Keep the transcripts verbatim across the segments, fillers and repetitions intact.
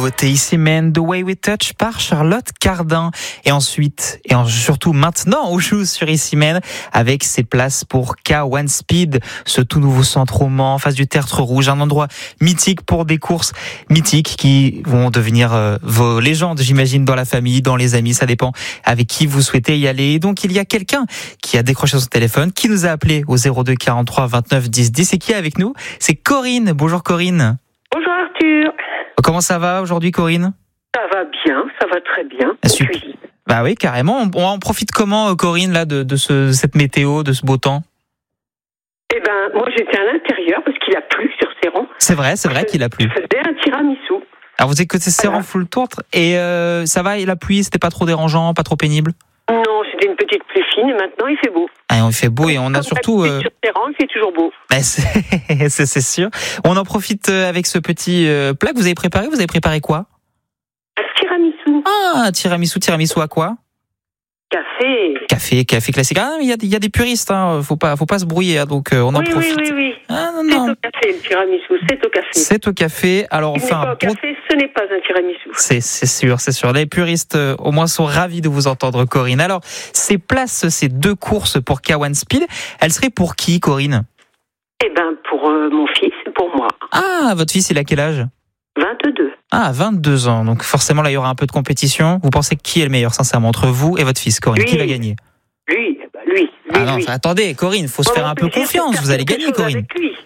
nouveauté ici, Man, The Way We Touch par Charlotte Cardin. Et ensuite, et en, surtout maintenant, on joue sur Ici Man avec ses places pour K un Speed, ce tout nouveau centre roman en face du Tertre Rouge, un endroit mythique pour des courses mythiques qui vont devenir euh, vos légendes, j'imagine, dans la famille, dans les amis, ça dépend avec qui vous souhaitez y aller. Et donc, il y a quelqu'un qui a décroché son téléphone, qui nous a appelé au zéro deux quarante-trois vingt-neuf dix dix et qui est avec nous, c'est Corinne. Bonjour Corinne. Bonjour Arthur. Comment ça va aujourd'hui, Corinne ? Ça va bien, ça va très bien. Ah, super. Bah oui, carrément. On, on en profite comment, Corinne, là, de, de, ce, de cette météo, de ce beau temps ? Eh ben, moi j'étais à l'intérieur parce qu'il a plu sur Serran. C'est vrai, c'est vrai qu'il a plu. Je faisais un tiramisu. Alors vous écoutez Serran Voilà. full tour et euh, ça va, et la pluie, c'était pas trop dérangeant, pas trop pénible ? Non, c'était une petite pluie fine et maintenant il fait beau. Ah, il fait beau et on a Comme surtout... d'habitude, Euh... sur Serran, il fait toujours beau. Bah, c'est, c'est, c'est sûr. On en profite avec ce petit euh, plat que vous avez préparé. Vous avez préparé quoi ? Un tiramisu. Ah, tiramisu, tiramisu à quoi ? Café. Café, café classique. Ah, il y a, il y a des puristes, hein. Faut pas, faut pas se brouiller, hein. Donc euh, on en Oui, oui, profite. oui, oui. Ah non, C'est non. au café le tiramisu, c'est au café. C'est au café. Alors on Il n'est fait pas un au bon... café, ce n'est pas un tiramisu. C'est, c'est sûr, c'est sûr. Les puristes, euh, au moins, sont ravis de vous entendre, Corinne. Alors, ces places, ces deux courses pour K un Speed, elles seraient pour qui, Corinne ? Eh ben, pour euh, mon fils et pour moi. Ah, votre fils, il a quel âge ? vingt-deux. Ah, vingt-deux ans. Donc forcément, là, il y aura un peu de compétition. Vous pensez qui est le meilleur, sincèrement, entre vous et votre fils, Corinne ? Lui. Qui va gagner ? Lui, eh ben, lui, lui, Ah non, lui. ça- attendez, Corinne, faut se Bon, faire mon un peu plaisir, c'est de confiance. faire Vous allez quelque gagner, chose Corinne. avec lui.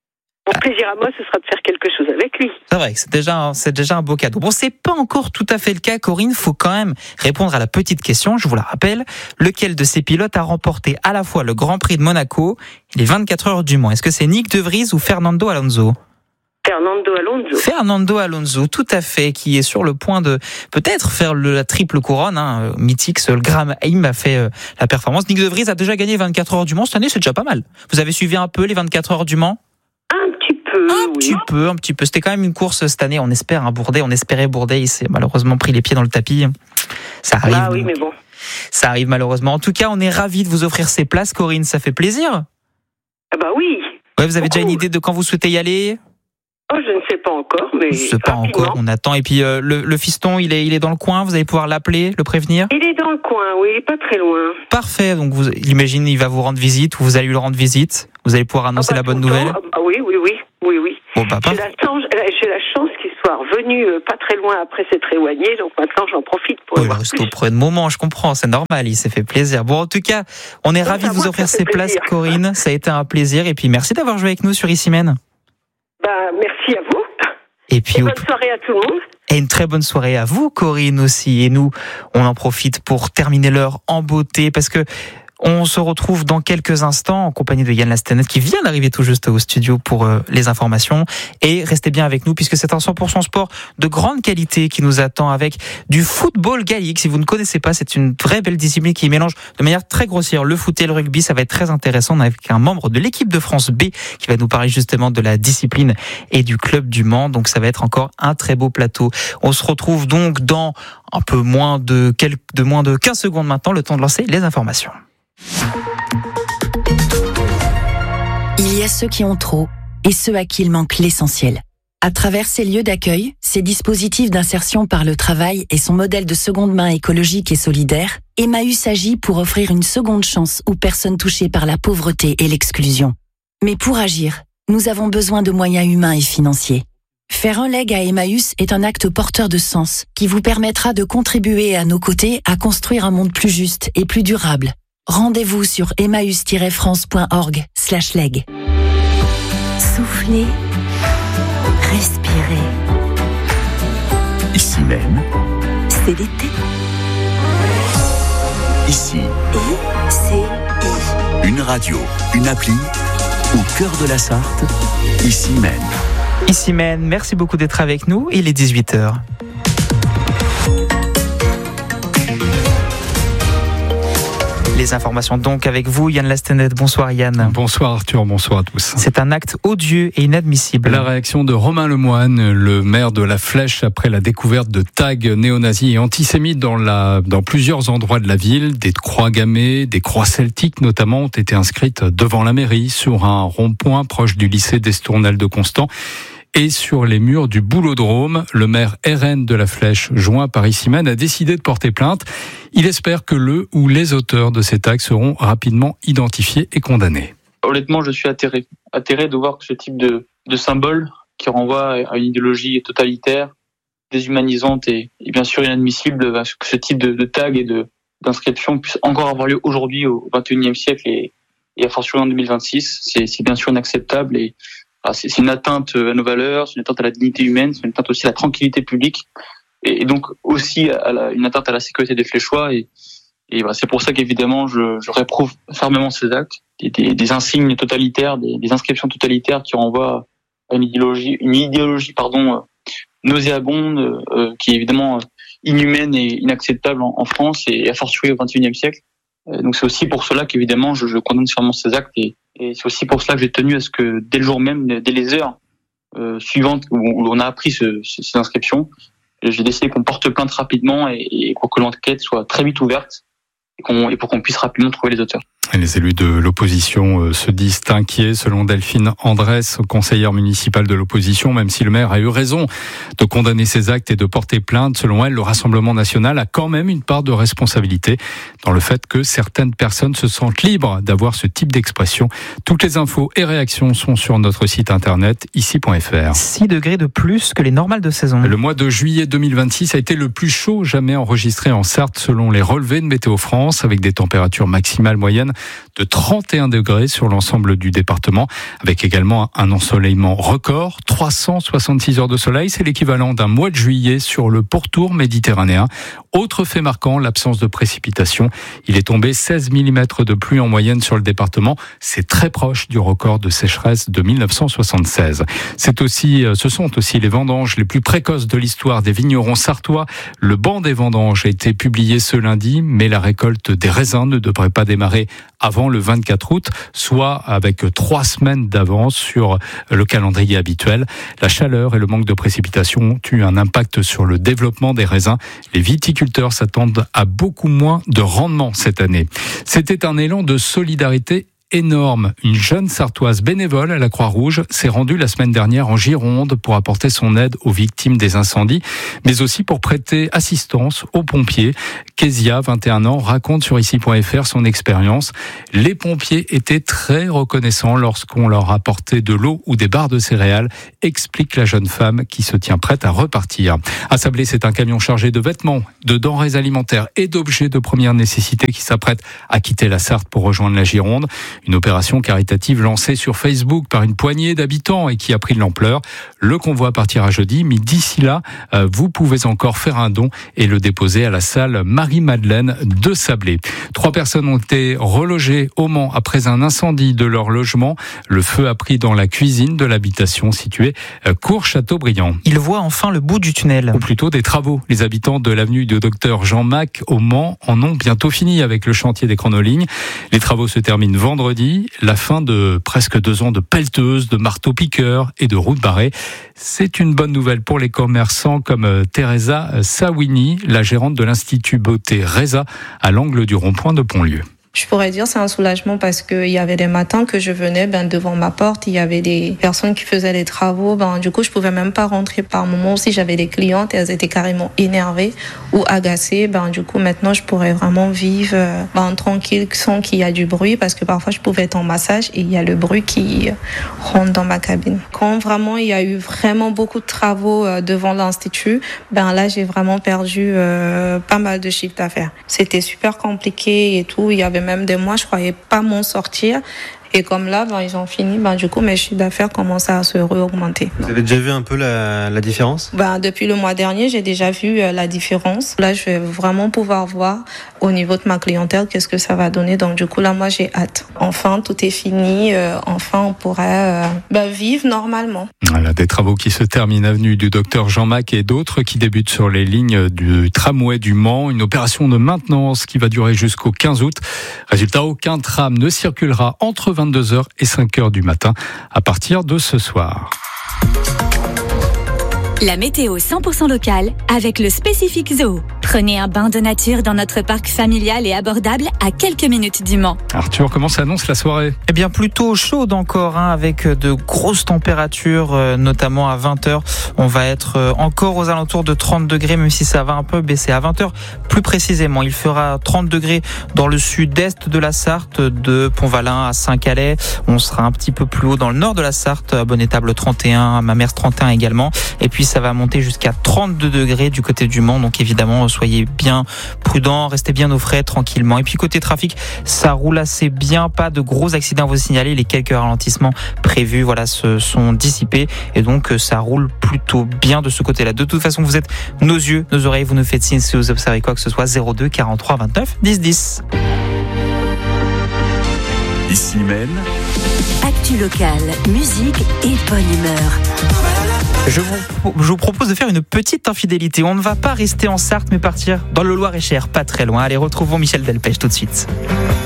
Mon plaisir à moi, ce sera de faire quelque chose avec lui. C'est vrai que c'est déjà, un- c'est déjà un beau cadeau. Bon, c'est pas encore tout à fait le cas, Corinne. Faut quand même répondre à la petite question. Je vous la rappelle. Lequel de ces pilotes a remporté à la fois le Grand Prix de Monaco et les vingt-quatre heures du Mans ? Est-ce que c'est Nyck de Vries ou Fernando Alonso ? Fernando Alonso. Fernando Alonso, tout à fait, qui est sur le point de peut-être faire le, la triple couronne, hein, mythique. Le Graham Hill a fait euh, la performance. Nyck de Vries a déjà gagné vingt-quatre heures du Mans cette année, c'est déjà pas mal. Vous avez suivi un peu les vingt-quatre heures du Mans ? Un petit peu, Un oui. petit peu, un petit peu. C'était quand même une course cette année. On espère un Bourdet, on espérait Bourdet. Il s'est malheureusement pris les pieds dans le tapis. Ça arrive. Ah oui, mais bon. Ça arrive malheureusement. En tout cas, on est ravis de vous offrir ces places, Corinne. Ça fait plaisir. Ah bah oui. Ouais, vous avez déjà une Beaucoup. idée de quand vous souhaitez y aller ? Oh, je ne sais pas encore, mais Je sais pas rapidement. encore. On attend. Et puis euh, le, le fiston, il est, il est dans le coin. Vous allez pouvoir l'appeler, le prévenir. Il est dans le coin, oui, il est pas très loin. Parfait. Donc vous, j'imagine, il va vous rendre visite ou vous allez lui rendre visite. Vous allez pouvoir annoncer Ah bah, la bonne tout le nouvelle. temps. Ah bah oui, oui, oui, oui, oui. Bon, bah, J'ai parfait. la chance, j'ai la chance qu'il soit revenu euh, pas très loin après s'être éloigné, donc maintenant j'en profite pour Oui, le il voir reste plus. auprès de moment, je comprends, c'est normal, il s'est fait plaisir. Bon, en tout cas, on est Bon, ravis ça de vous va, offrir ça ces fait places, plaisir. Corinne. Ça a été un plaisir. Et puis, merci d'avoir joué avec nous sur Ici Men. Bah, merci à vous. Et puis, Et au- bonne soirée à tout le monde. et une très bonne soirée à vous, Corinne, aussi. Et nous, on en profite pour terminer l'heure en beauté parce que on se retrouve dans quelques instants en compagnie de Yann Lastenet qui vient d'arriver tout juste au studio pour euh, les informations. Et restez bien avec nous puisque c'est un cent pour cent sport de grande qualité qui nous attend avec du football gallique. Si vous ne connaissez pas, c'est une vraie belle discipline qui mélange de manière très grossière le foot et le rugby. Ça va être très intéressant avec un membre de l'équipe de France B qui va nous parler justement de la discipline et du club du Mans. Donc ça va être encore un très beau plateau. On se retrouve donc dans un peu moins de, quelques, de moins de quinze secondes maintenant, le temps de lancer les informations. Il y a ceux qui ont trop et ceux à qui il manque l'essentiel. À travers ces lieux d'accueil, ces dispositifs d'insertion par le travail et son modèle de seconde main écologique et solidaire, Emmaüs agit pour offrir une seconde chance aux personnes touchées par la pauvreté et l'exclusion. Mais pour agir, nous avons besoin de moyens humains et financiers. Faire un leg à Emmaüs est un acte porteur de sens qui vous permettra de contribuer à nos côtés à construire un monde plus juste et plus durable. Rendez-vous sur emmaüs tiret france point org slash leg. Soufflez, respirez. Ici même, C'est l'été. ici, Et c'est I. une radio, une appli, au cœur de la Sarthe, ici même. Ici Men, merci beaucoup d'être avec nous. Il est dix-huit heures. Les informations donc avec vous, Yann Lastenet. Bonsoir Yann. Bonsoir Arthur, bonsoir à tous. C'est un acte odieux et inadmissible. La réaction de Romain Lemoine, le maire de La Flèche, après la découverte de tags néo-nazis et antisémites dans, la, dans plusieurs endroits de la ville. Des croix gammées, des croix celtiques notamment ont été inscrites devant la mairie, sur un rond-point proche du lycée d'Estournel de Constant. et sur les murs du Boulodrome. Le maire R N de la Flèche, joint par Issy-Menne, a décidé de porter plainte. Il espère que le ou les auteurs de ces tags seront rapidement identifiés et condamnés. Honnêtement, je suis atterré. Atterré de voir que ce type de, de symbole qui renvoie à une idéologie totalitaire, déshumanisante et, et bien sûr inadmissible, que ce type de, de tag et de, d'inscription puisse encore avoir lieu aujourd'hui au vingt et unième siècle et, et à fortiori en deux mille vingt-six. C'est, c'est bien sûr inacceptable et ah, c'est, c'est une atteinte à nos valeurs, c'est une atteinte à la dignité humaine, c'est une atteinte aussi à la tranquillité publique et, et donc aussi à la, une atteinte à la sécurité des Fléchois. Et, et bah, c'est pour ça qu'évidemment je, je réprouve fermement ces actes, des, des, des insignes totalitaires, des, des inscriptions totalitaires qui renvoient à une idéologie, une idéologie pardon, nauséabonde, euh, qui est évidemment inhumaine et inacceptable en, en France et à fortiori au vingt et unième siècle. Euh, donc c'est aussi pour cela qu'évidemment je, je condamne fermement ces actes et, et c'est aussi pour cela que j'ai tenu à ce que dès le jour même, dès les heures euh, suivantes où, où on a appris ce, ce, ces inscriptions, j'ai décidé qu'on porte plainte rapidement et, et pour que l'enquête soit très vite ouverte et, qu'on, et pour qu'on puisse rapidement trouver les auteurs. Et les élus de l'opposition se disent inquiets, selon Delphine Andrès, conseillère municipale de l'opposition, même si le maire a eu raison de condamner ces actes et de porter plainte. Selon elle, le Rassemblement national a quand même une part de responsabilité dans le fait que certaines personnes se sentent libres d'avoir ce type d'expression. Toutes les infos et réactions sont sur notre site internet ici point f r. six degrés de plus que les normales de saison. Le mois de juillet deux mille vingt-six a été le plus chaud jamais enregistré en Sarthe selon les relevés de Météo France, avec des températures maximales moyennes de trente et un degrés sur l'ensemble du département, avec également un ensoleillement record. trois cent soixante-six heures de soleil, c'est l'équivalent d'un mois de juillet sur le pourtour méditerranéen. Autre fait marquant, l'absence de précipitations. Il est tombé seize millimètres de pluie en moyenne sur le département. C'est très proche du record de sécheresse de mille neuf cent soixante-seize. C'est aussi, ce sont aussi les vendanges les plus précoces de l'histoire des vignerons sartois. Le banc des vendanges a été publié ce lundi, mais la récolte des raisins ne devrait pas démarrer avant le vingt-quatre août, soit avec trois semaines d'avance sur le calendrier habituel. La chaleur et le manque de précipitations ont eu un impact sur le développement des raisins. Les viticulteurs s'attendent à beaucoup moins de rendement cette année. C'était un élan de solidarité énorme. Une jeune Sartoise bénévole à la Croix-Rouge s'est rendue la semaine dernière en Gironde pour apporter son aide aux victimes des incendies, mais aussi pour prêter assistance aux pompiers. Kezia, vingt et un ans, raconte sur ici point f r son expérience. Les pompiers étaient très reconnaissants lorsqu'on leur apportait de l'eau ou des barres de céréales, explique la jeune femme qui se tient prête à repartir. À Sablé, c'est un camion chargé de vêtements, de denrées alimentaires et d'objets de première nécessité qui s'apprête à quitter la Sarthe pour rejoindre la Gironde. Une opération caritative lancée sur Facebook par une poignée d'habitants et qui a pris de l'ampleur. Le convoi partira jeudi, mais d'ici là, vous pouvez encore faire un don et le déposer à la salle Marie-Madeleine de Sablé. Trois personnes ont été relogées au Mans après un incendie de leur logement. Le feu a pris dans la cuisine de l'habitation située cours Châteaubriand. Ils voient enfin le bout du tunnel. Ou plutôt des travaux. Les habitants de l'avenue du docteur Jean Mac au Mans en ont bientôt fini avec le chantier des chronolignes. Les travaux se terminent vendredi. La fin de presque deux ans de pelleteuses, de marteaux-piqueurs et de routes barrées. C'est une bonne nouvelle pour les commerçants comme Teresa Sawini, la gérante de l'Institut Beauté Reza à l'angle du rond-point de Pontlieu. Je pourrais dire c'est un soulagement parce qu'il y avait des matins que je venais, ben, devant ma porte, il y avait des personnes qui faisaient des travaux. Ben, du coup, je pouvais même pas rentrer par moment. Aussi, j'avais des clientes et elles étaient carrément énervées ou agacées. Ben, du coup, maintenant, je pourrais vraiment vivre ben, tranquille sans qu'il y a du bruit parce que parfois, je pouvais être en massage et il y a le bruit qui rentre dans ma cabine. Quand vraiment, il y a eu vraiment beaucoup de travaux devant l'Institut, ben là, j'ai vraiment perdu euh, pas mal de chiffre d'affaires. C'était super compliqué et tout. Il y avait même des mois, je croyais pas m'en sortir. Et comme là, ben, ils ont fini, ben, du coup, mes chiffres d'affaires commencent à se réaugmenter. Vous avez déjà vu un peu la, la différence ? Ben, depuis le mois dernier, j'ai déjà vu euh, la différence. Là, je vais vraiment pouvoir voir au niveau de ma clientèle qu'est-ce que ça va donner. Donc, du coup, là, moi, j'ai hâte. Enfin, tout est fini. Euh, enfin, on pourrait euh, ben, vivre normalement. Voilà, des travaux qui se terminent avenue du docteur Jean Mac et d'autres qui débutent sur les lignes du tramway du Mans. Une opération de maintenance qui va durer jusqu'au quinze août. Résultat, aucun tram ne circulera entre vingt-deux heures et cinq heures du matin à partir de ce soir. La météo cent pour cent locale avec le Spécifique Zoo. Prenez un bain de nature dans notre parc familial et abordable à quelques minutes du Mans. Arthur, comment s'annonce la soirée ? Eh bien, plutôt chaude encore, hein, avec de grosses températures, euh, notamment à vingt heures. On va être euh, encore aux alentours de trente degrés, même si ça va un peu baisser. À vingt heures, plus précisément, il fera trente degrés dans le sud-est de la Sarthe, de Pont-Valin à Saint-Calais. On sera un petit peu plus haut dans le nord de la Sarthe, à Bonnétable trente et un, à Mamers trente et un également. Et puis, ça va monter jusqu'à trente-deux degrés du côté du Mans. Donc, évidemment, soyez bien prudents, restez bien au frais tranquillement. Et puis côté trafic, ça roule assez bien, pas de gros accidents à vous signaler. Les quelques ralentissements prévus, voilà, se sont dissipés et donc ça roule plutôt bien de ce côté-là. De toute façon, vous êtes nos yeux, nos oreilles, vous nous faites signe si vous observez quoi que ce soit. zéro deux quarante-trois vingt-neuf dix dix. Ici même, actu locale, musique et bonne humeur. Je vous, je vous propose de faire une petite infidélité. On ne va pas rester en Sarthe, mais partir dans le Loir-et-Cher, pas très loin. Allez, retrouvons Michel Delpech tout de suite.